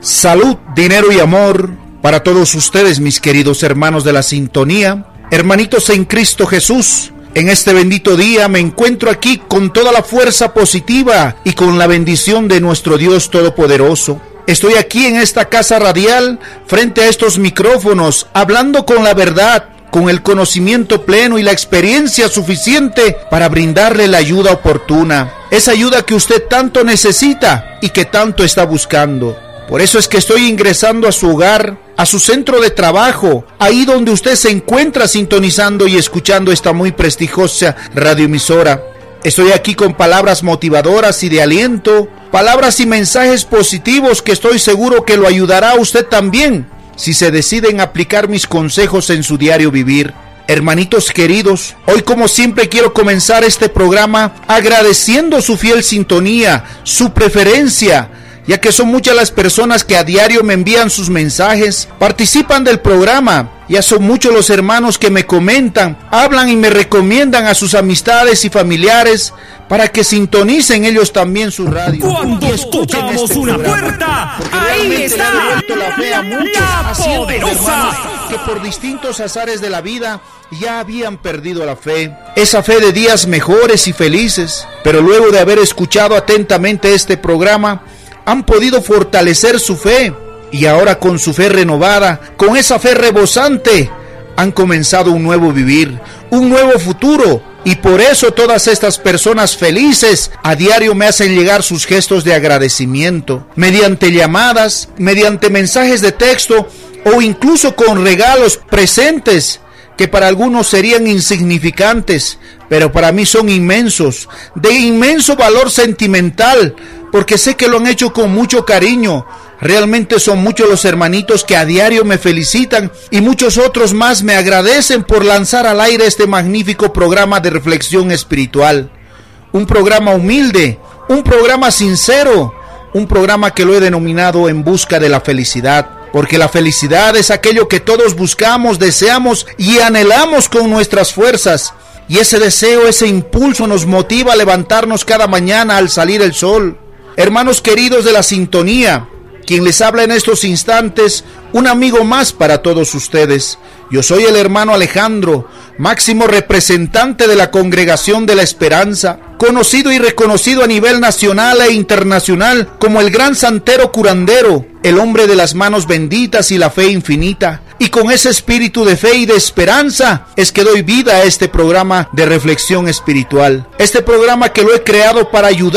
Salud, dinero y amor para todos ustedes, mis queridos hermanos de la sintonía, hermanitos en Cristo Jesús. En este bendito día me encuentro aquí con toda la fuerza positiva y con la bendición de nuestro Dios Todopoderoso. Estoy aquí en esta casa radial, frente a estos micrófonos, hablando con la verdad, con el conocimiento pleno y la experiencia suficiente para brindarle la ayuda oportuna. Esa ayuda que usted tanto necesita y que tanto está buscando. Por eso es que estoy ingresando a su hogar, a su centro de trabajo, ahí donde usted se encuentra sintonizando y escuchando esta muy prestigiosa radioemisora. Estoy aquí con palabras motivadoras y de aliento, palabras y mensajes positivos que estoy seguro que lo ayudará a usted también, si se deciden aplicar mis consejos en su diario vivir. Hermanitos queridos, hoy como siempre quiero comenzar este programa agradeciendo su fiel sintonía, su preferencia, ya que son muchas las personas que a diario me envían sus mensajes, participan del programa. Ya son muchos los hermanos que me comentan, hablan y me recomiendan a sus amistades y familiares para que sintonicen ellos también su radio. Cuando escuchamos una puerta, ahí está la fe a muchos, la poderosa, que por distintos azares de la vida ya habían perdido la fe, esa fe de días mejores y felices, pero luego de haber escuchado atentamente este programa, han podido fortalecer su fe y ahora con su fe renovada, con esa fe rebosante, han comenzado un nuevo vivir, un nuevo futuro. Y por eso todas estas personas felices a diario me hacen llegar sus gestos de agradecimiento, mediante llamadas, mediante mensajes de texto o incluso con regalos, presentes que para algunos serían insignificantes, pero para mí son inmensos, de inmenso valor sentimental, porque sé que lo han hecho con mucho cariño. Realmente son muchos los hermanitos que a diario me felicitan y muchos otros más me agradecen por lanzar al aire este magnífico programa de reflexión espiritual. Un programa humilde, un programa sincero, un programa que lo he denominado En Busca de la Felicidad. Porque la felicidad es aquello que todos buscamos, deseamos y anhelamos con nuestras fuerzas. Y ese deseo, ese impulso nos motiva a levantarnos cada mañana al salir el sol. Hermanos queridos de la sintonía, quien les habla en estos instantes, un amigo más para todos ustedes. Yo soy el hermano Alejandro, máximo representante de la Congregación de la Esperanza, conocido y reconocido a nivel nacional e internacional como el gran santero curandero, el hombre de las manos benditas y la fe infinita. Y con ese espíritu de fe y de esperanza es que doy vida a este programa de reflexión espiritual. Este programa que lo he creado para ayudar